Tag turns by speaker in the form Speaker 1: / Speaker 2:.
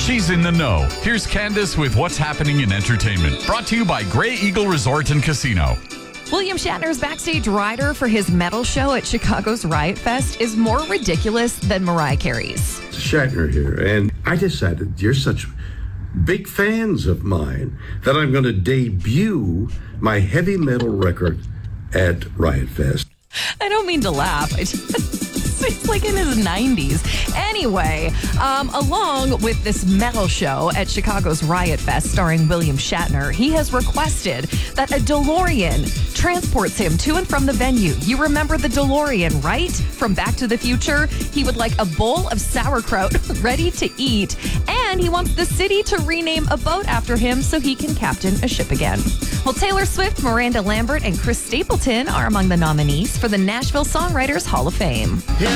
Speaker 1: She's in the know. Here's Candace with what's happening in entertainment. Brought to you by Grey Eagle Resort and Casino.
Speaker 2: William Shatner's backstage rider for his metal show at Chicago's Riot Fest is more ridiculous than Mariah Carey's.
Speaker 3: Shatner here, and I decided you're such big fans of mine that I'm going to debut my heavy metal record at Riot Fest.
Speaker 2: I don't mean to laugh. It's like in his 90s. Anyway, along with this metal show at Chicago's Riot Fest starring William Shatner, he has requested that a DeLorean transports him to and from the venue. You remember the DeLorean, right? From Back to the Future. He would like a bowl of sauerkraut ready to eat, and he wants the city to rename a boat after him so he can captain a ship again. Well, Taylor Swift, Miranda Lambert, and Chris Stapleton are among the nominees for the Nashville Songwriters Hall of Fame.
Speaker 3: Yeah.